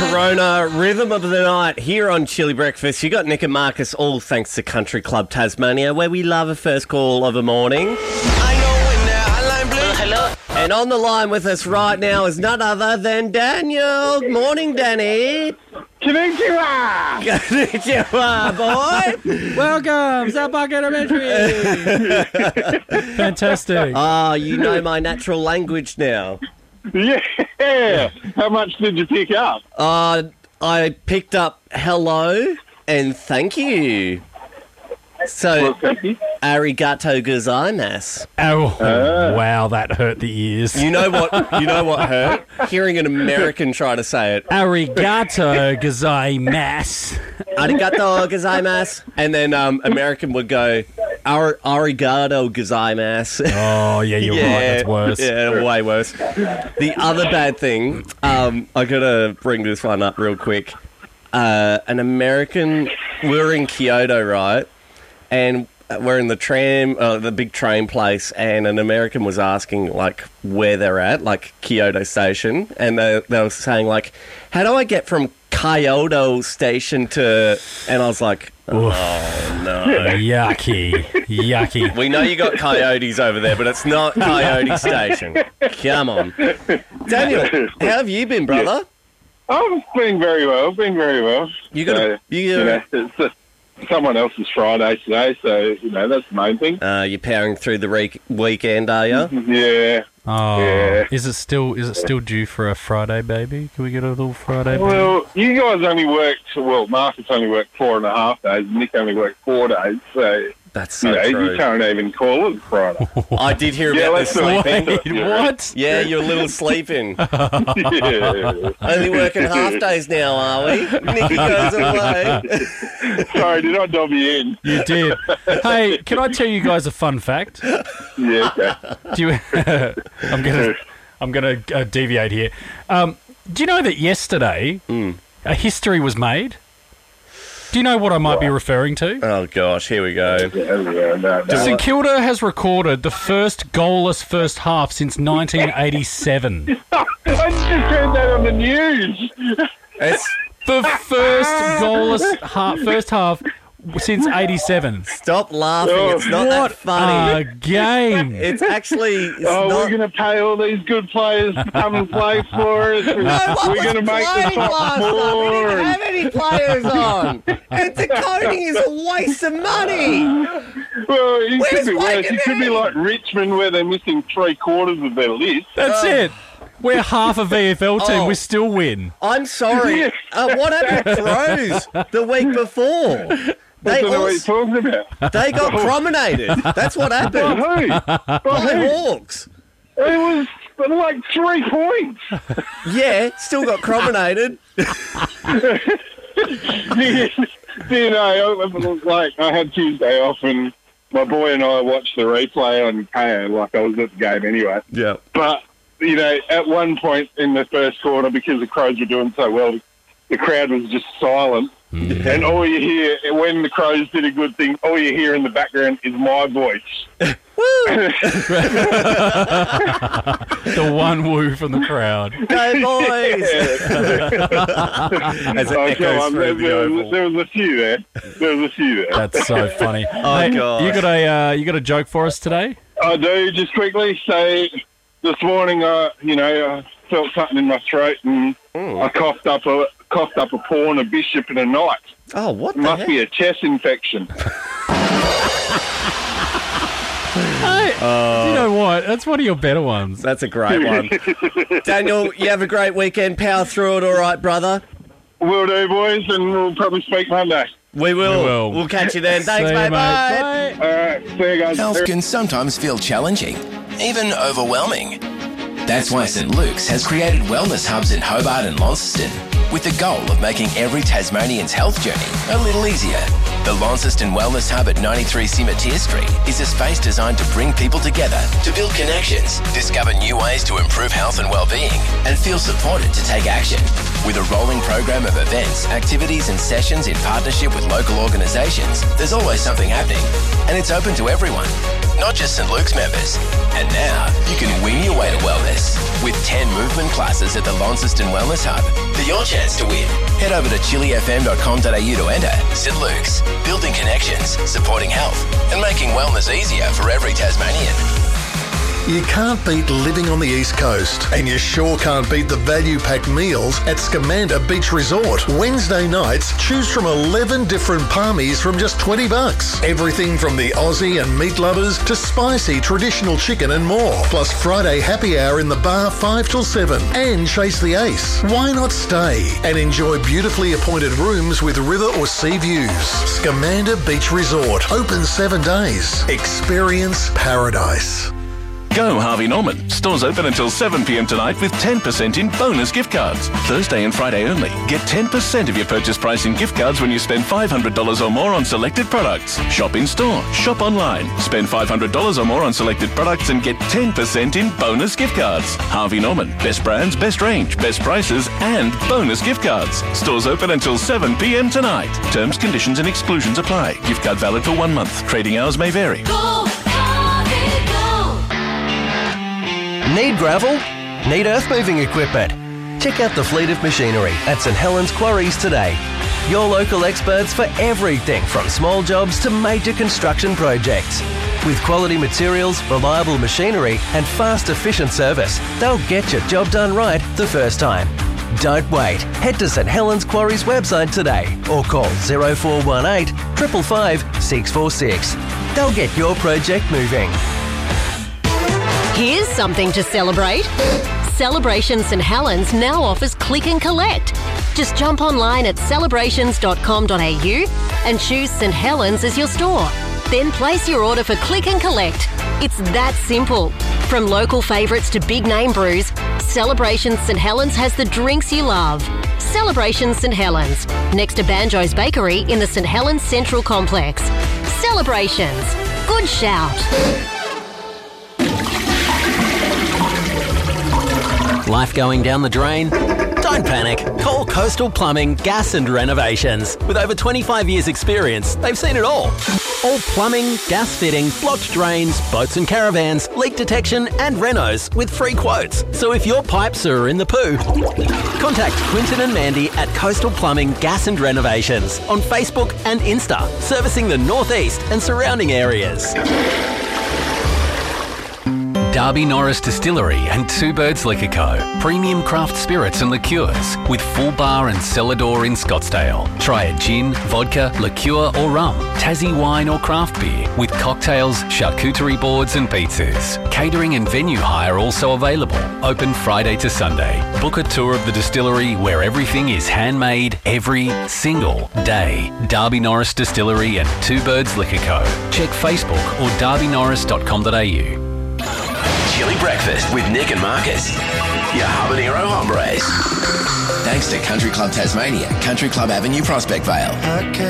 Corona rhythm of the night here on Chili Breakfast. You got Nick and Marcus, all thanks to Country Club Tasmania, where we love a first call of the morning. I know when the hotline bling. Hello. And on the line with us right now is none other than Daniel. Morning, Danny. Konnichiwa! Konnichiwa, boy. Welcome, South Park Elementary. Fantastic. Ah, you know my natural language now. Yeah. How much did you pick up? I picked up hello and thank you. So, Well, thank you. arigato gozaimasu. Oh, wow, that hurt the ears. You know what hurt? Hearing an American try to say it. Arigato gozaimasu. Arigato gozaimasu. And then American would go, arigato gozaimasu. Oh, yeah, you're right. That's worse. Yeah, way worse. The other bad thing, I gotta bring this one up real quick. An American, we were in Kyoto, right? And we're in the tram, the big train place, and an American was asking, like, where they're at, like, Kyoto Station. And they were saying, like, how do I get from Kyoto Station to... And I was like, oh, no. Yucky. We know you got coyotes over there, but it's not Coyote Station. Come on. Daniel, how have you been, brother? I'm doing very well. You got It's someone else's Friday today, so, that's the main thing. you're powering through the weekend, are you? Yeah. Oh, Yeah. is it still due for a Friday baby? Can we get a little Friday baby? Well, you guys only worked, Marcus only worked 4.5 days, Nick only worked 4 days, so, That's so true. you can't even call it Friday. I did hear Yeah, about let's this do it. sleeping. Wait, what? Yeah, you're a little sleeping. Yeah. Only working half days now, are we? Nicky goes away. Sorry, did I dob you in? You did. Hey, can I tell you guys a fun fact? Yeah, okay. Do you? I'm gonna deviate here. Do you know that yesterday a history was made? Do you know what I might be referring to? Oh, gosh, here we go. No. St Kilda has recorded the first goalless first half since 1987. I just heard that on the news. It's, The first goalless first half since 87. stop laughing. It's not What that funny. a game. It's actually... It's We're not... going to pay all these good players to come and play for us. No one We're going to was make the playing top last night. We four. didn't have any players on. And decoding is a waste of money. Well, it Where's could be worse. Wagon It could be Ed? like Richmond where they're missing 3/4 of their list. That's it. We're half a VFL team. Oh. We still win. I'm sorry. What happened to Crows the week before? I don't know what you're talking about. They got promenaded. That's what By happened. who? By By the who? Hawks. It was like 3 points. Yeah, still got promenaded. I had Tuesday off and my boy and I watched the replay on KO, like I was at the game anyway. Yeah. But, at one point in the first quarter, because the Crows were doing so well, the crowd was just silent. And all you hear, when the Crows did a good thing, all you hear in the background is my voice. Woo! The one woo from the crowd. Go boys! As it echoes through the oval. There was a few there. That's so funny. Oh, gosh. You got a joke for us today? I do, just quickly say, this morning, I felt something in my throat and I coughed up a pawn, a bishop and a knight. Oh, what It the must heck? be a chest infection. Hey, you know what? That's one of your better ones. That's a great one. Daniel, you have a great weekend. Power through it, all right, brother? Will do, boys, and we'll probably speak Monday. We will. We will. We'll catch you then. Thanks, See you, mate. Bye. Bye. All right, see you guys. Health can sometimes feel challenging, even overwhelming. That's why St Luke's has created wellness hubs in Hobart and Launceston, with the goal of making every Tasmanian's health journey a little easier. The Launceston Wellness Hub at 93 Cimetière Street is a space designed to bring people together, to build connections, discover new ways to improve health and well-being, and feel supported to take action. With a rolling program of events, activities and sessions in partnership with local organisations, there's always something happening, and it's open to everyone. not just St. Luke's members. And now you can win your way to wellness with 10 movement classes at the Launceston Wellness Hub. For your chance to win, head over to chilifm.com.au to enter. St. Luke's, building connections, supporting health, and making wellness easier for every Tasmanian. You can't beat living on the East Coast, and you sure can't beat the value-packed meals at Scamander Beach Resort. Wednesday nights, choose from 11 different palmies from just $20. Everything from the Aussie and meat lovers to spicy traditional chicken and more. Plus Friday happy hour in the bar 5 till 7 and chase the ace. Why not stay and enjoy beautifully appointed rooms with river or sea views? Scamander Beach Resort, open 7 days. Experience paradise. Go Harvey Norman. Stores open until 7 p.m. tonight with 10% in bonus gift cards. Thursday and Friday only. Get 10% of your purchase price in gift cards when you spend $500 or more on selected products. Shop in store. Shop online. Spend $500 or more on selected products and get 10% in bonus gift cards. Harvey Norman. Best brands, best range, best prices and bonus gift cards. Stores open until 7 p.m. tonight. Terms, conditions and exclusions apply. Gift card valid for 1 month. Trading hours may vary. Go, Harvey, go! Need gravel? Need earth-moving equipment? Check out the fleet of machinery at St Helens Quarries today. Your local experts for everything from small jobs to major construction projects. With quality materials, reliable machinery and fast, efficient service, they'll get your job done right the first time. Don't wait. Head to St Helens Quarries website today or call 0418 555 646. They'll get your project moving. Here's something to celebrate. Celebration St Helens now offers Click and Collect. Just jump online at celebrations.com.au and choose St Helens as your store. Then place your order for Click and Collect. It's that simple. From local favourites to big name brews, Celebration St Helens has the drinks you love. Celebration St Helens, next to Banjo's Bakery in the St Helens Central Complex. Celebrations. Good shout. Life going down the drain? Don't panic. Call Coastal Plumbing, Gas and Renovations. With over 25 years experience, they've seen it all. All plumbing, gas fitting, blocked drains, boats and caravans, leak detection and renos with free quotes. So if your pipes are in the poo, contact Quinton and Mandy at Coastal Plumbing, Gas and Renovations on Facebook and Insta, servicing the northeast and surrounding areas. Darby Norris Distillery and Two Birds Liquor Co. Premium craft spirits and liqueurs with full bar and cellar door in Scottsdale. Try a gin, vodka, liqueur or rum, Tassie wine or craft beer with cocktails, charcuterie boards and pizzas. Catering and venue hire also available. Open Friday to Sunday. Book a tour of the distillery where everything is handmade every single day. Darby Norris Distillery and Two Birds Liquor Co. Check Facebook or darbynorris.com.au. Chili Breakfast with Nick and Marcus. Your habanero hombres. Thanks to Country Club Tasmania, Country Club Avenue, Prospect Vale.